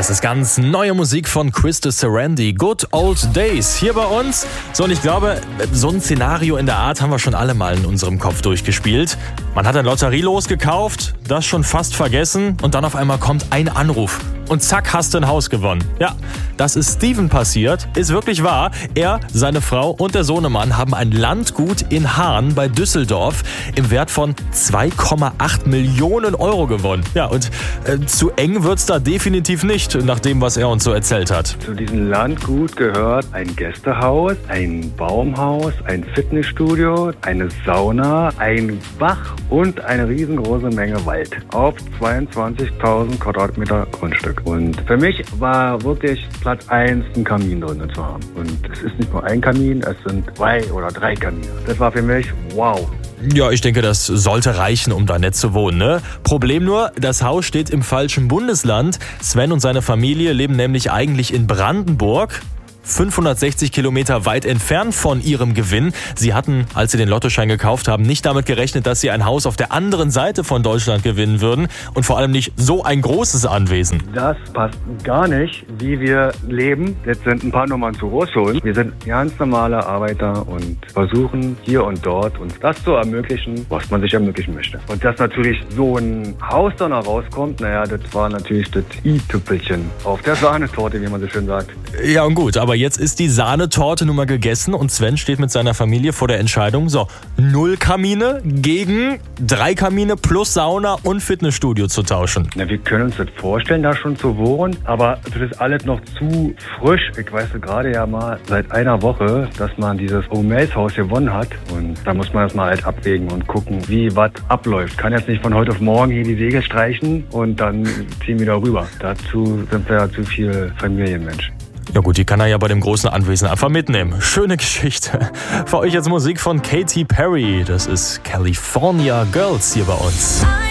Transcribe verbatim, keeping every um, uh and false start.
Das ist ganz neue Musik von Krista Sarandon, Good Old Days, hier bei uns. So, und ich glaube, so ein Szenario in der Art haben wir schon alle mal in unserem Kopf durchgespielt. Man hat ein Lotterielos gekauft, das schon fast vergessen und dann auf einmal kommt ein Anruf. Und zack, hast du ein Haus gewonnen. Ja, das ist Steven passiert, ist wirklich wahr. Er, seine Frau und der Sohnemann haben ein Landgut in Hahn bei Düsseldorf im Wert von zwei Komma acht Millionen Euro gewonnen. Ja, und äh, zu eng wird's da definitiv nicht, nach dem, was er uns so erzählt hat. Zu diesem Landgut gehört ein Gästehaus, ein Baumhaus, ein Fitnessstudio, eine Sauna, ein Bach und eine riesengroße Menge Wald auf zweiundzwanzigtausend Quadratmeter Grundstück. Und für mich war wirklich Platz eins, ein Kamin drin zu haben. Und es ist nicht nur ein Kamin, es sind zwei oder drei Kamine. Das war für mich wow. Ja, ich denke, das sollte reichen, um da nett zu wohnen, ne? Problem nur, das Haus steht im falschen Bundesland. Sven und seine Familie leben nämlich eigentlich in Brandenburg, fünfhundertsechzig Kilometer weit entfernt von ihrem Gewinn. Sie hatten, als sie den Lottoschein gekauft haben, nicht damit gerechnet, dass sie ein Haus auf der anderen Seite von Deutschland gewinnen würden und vor allem nicht so ein großes Anwesen. Das passt gar nicht, wie wir leben. Jetzt sind ein paar Nummern zu groß für uns. Wir sind ganz normale Arbeiter und versuchen hier und dort uns das zu ermöglichen, was man sich ermöglichen möchte. Und dass natürlich so ein Haus dann rauskommt, naja, das war natürlich das i-Tüpfelchen auf der Sahnetorte, wie man so schön sagt. Ja und gut, aber jetzt ist die Sahnetorte nun mal gegessen und Sven steht mit seiner Familie vor der Entscheidung, so, null Kamine gegen drei Kamine plus Sauna und Fitnessstudio zu tauschen. Na, wir können uns das vorstellen, da schon zu wohnen, aber das ist alles noch zu frisch. Ich weiß gerade ja mal seit einer Woche, dass man dieses Omaze-Haus gewonnen hat und da muss man das mal halt abwägen und gucken, wie was abläuft. Kann jetzt nicht von heute auf morgen hier die Segel streichen und dann ziehen wir da rüber. Dazu sind wir ja zu viel Familienmensch. Ja gut, die kann er ja bei dem großen Anwesen einfach mitnehmen. Schöne Geschichte. Für euch jetzt Musik von Katy Perry. Das ist California Girls hier bei uns.